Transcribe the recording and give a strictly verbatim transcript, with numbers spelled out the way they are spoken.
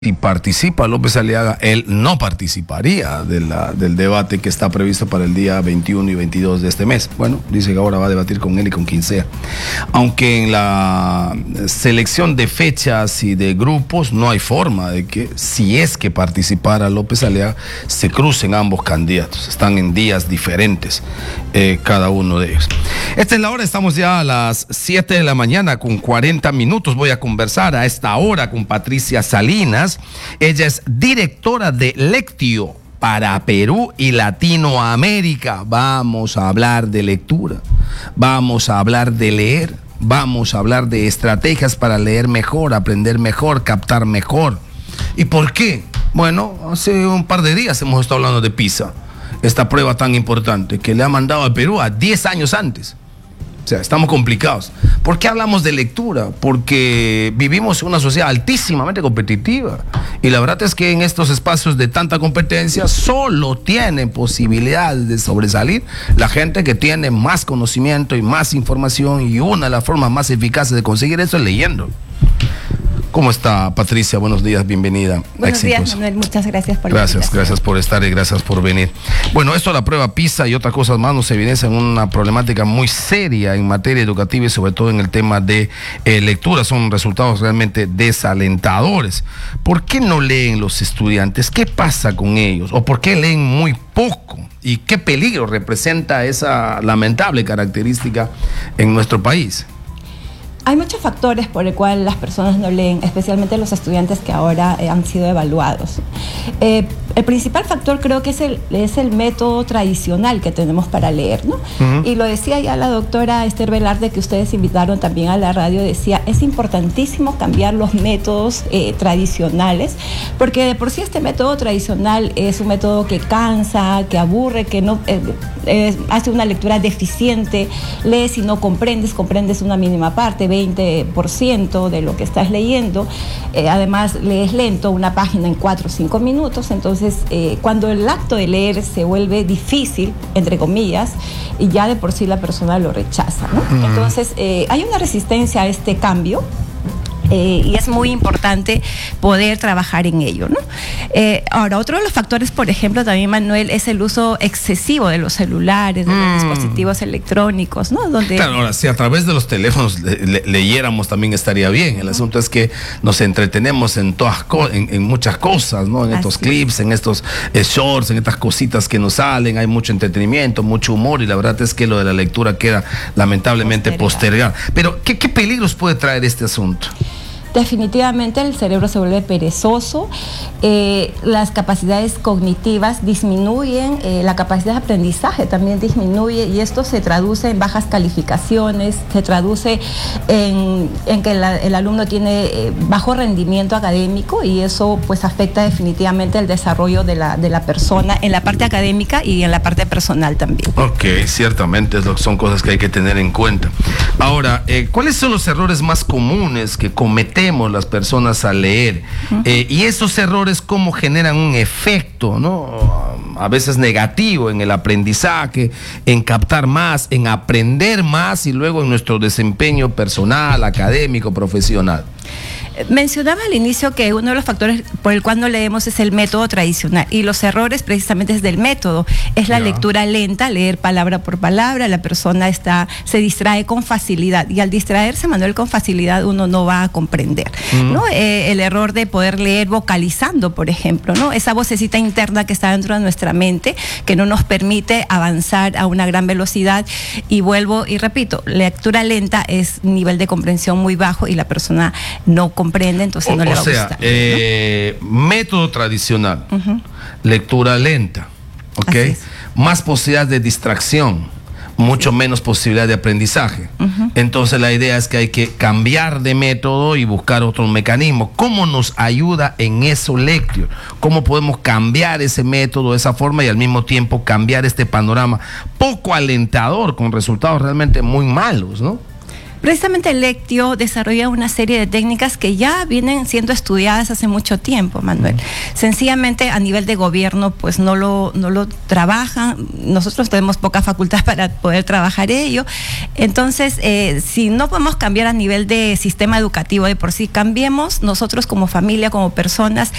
Si participa López Aliaga, él no participaría de la, del debate que está previsto para el día veintiuno y veintidós de este mes. Bueno, dice que ahora va a debatir con él y con quien sea. Aunque en la selección de fechas y de grupos no hay forma de que, si es que participara López Aliaga, se crucen ambos candidatos. Están en días diferentes eh, cada uno de ellos. Esta es la hora, estamos ya a las siete de la mañana con cuarenta minutos. Voy a conversar a esta hora con Patricia Salinas. Ella es directora de Lectio para Perú y Latinoamérica. Vamos a hablar de lectura, vamos a hablar de leer, vamos a hablar de estrategias para leer mejor, aprender mejor, captar mejor. ¿Y por qué? Bueno, hace un par de días hemos estado hablando de PISA, esta prueba tan importante que le ha mandado a Perú a diez años antes. O sea, estamos complicados. ¿Por qué hablamos de lectura? Porque vivimos en una sociedad altísimamente competitiva. Y la verdad es que en estos espacios de tanta competencia solo tienen posibilidades de sobresalir la gente que tiene más conocimiento y más información. Y una de las formas más eficaces de conseguir eso es leyendo. ¿Cómo está, Patricia? Buenos días, bienvenida. Buenos Éxitos. días, Manuel. Muchas gracias por Gracias, la invitación. gracias por estar y gracias por venir. Bueno, esto de la prueba PISA y otras cosas más nos evidencian una problemática muy seria en materia educativa y sobre todo en el tema de eh, lectura. Son resultados realmente desalentadores. ¿Por qué no leen los estudiantes? ¿Qué pasa con ellos? ¿O por qué leen muy poco? ¿Y qué peligro representa esa lamentable característica en nuestro país? Hay muchos factores por el cual las personas no leen, especialmente los estudiantes que ahora eh, han sido evaluados. Eh, el principal factor creo que es el, es el método tradicional que tenemos para leer, ¿no? Uh-huh. Y lo decía ya la doctora Esther Velarde, que ustedes invitaron también a la radio, decía, es importantísimo cambiar los métodos eh, tradicionales, porque de por sí este método tradicional es un método que cansa, que aburre, que no eh, eh, hace una lectura deficiente, lees y no comprendes, comprendes una mínima parte, veinte por ciento de lo que estás leyendo, eh, además lees lento, una página en cuatro o cinco minutos, entonces eh, cuando el acto de leer se vuelve difícil, entre comillas, y ya de por sí la persona lo rechaza, ¿no? Uh-huh. Entonces eh, hay una resistencia a este cambio. Eh, y es muy importante poder trabajar en ello, ¿no? Eh, ahora, otro de los factores, por ejemplo, también, Manuel, es el uso excesivo de los celulares, de mm. los dispositivos electrónicos, ¿no? Donde... Claro, ahora, si a través de los teléfonos le, le, leyéramos también estaría bien. El uh-huh. asunto es que nos entretenemos en todas en, en muchas cosas, ¿no? En estos Así clips, es. en estos eh, shorts, en estas cositas que nos salen, hay mucho entretenimiento, mucho humor, y la verdad es que lo de la lectura queda lamentablemente postergado. Pero, ¿qué, qué peligros puede traer este asunto? Definitivamente el cerebro se vuelve perezoso, eh, las capacidades cognitivas disminuyen, eh, la capacidad de aprendizaje también disminuye, y esto se traduce en bajas calificaciones, se traduce en, en que la, el alumno tiene eh, bajo rendimiento académico, y eso pues afecta definitivamente el desarrollo de la, de la persona en la parte académica y en la parte personal también. Ok, ciertamente son cosas que hay que tener en cuenta. Ahora, eh, ¿cuáles son los errores más comunes que cometemos las personas al leer? Uh-huh. Eh, y esos errores, ¿cómo generan un efecto, ¿no? A veces negativo en el aprendizaje, en captar más, en aprender más y luego en nuestro desempeño personal, académico, profesional. Mencionaba al inicio que uno de los factores por el cual no leemos es el método tradicional, y los errores precisamente es del método, es la ya. lectura lenta, leer palabra por palabra, la persona está, se distrae con facilidad, y al distraerse, Manuel, con facilidad uno no va a comprender, mm. ¿no? Eh, el error de poder leer vocalizando, por ejemplo, ¿no? Esa vocecita interna que está dentro de nuestra mente, que no nos permite avanzar a una gran velocidad, y vuelvo y repito, lectura lenta es nivel de comprensión muy bajo y la persona no comprende, entonces o, no le va o sea, a gustar. Eh, ¿no? Método tradicional, uh-huh. lectura lenta, ¿ok? Más posibilidad de distracción, mucho menos posibilidad de aprendizaje. Uh-huh. Entonces la idea es que hay que cambiar de método y buscar otros mecanismos. ¿Cómo nos ayuda en eso Lectio? ¿Cómo podemos cambiar ese método, esa forma, y al mismo tiempo cambiar este panorama poco alentador con resultados realmente muy malos, ¿no? Precisamente el Lectio desarrolla una serie de técnicas que ya vienen siendo estudiadas hace mucho tiempo, Manuel. Sencillamente a nivel de gobierno pues no lo, no lo trabajan, nosotros tenemos poca facultad para poder trabajar ello, entonces eh, si no podemos cambiar a nivel de sistema educativo de por sí, cambiemos nosotros como familia, como personas,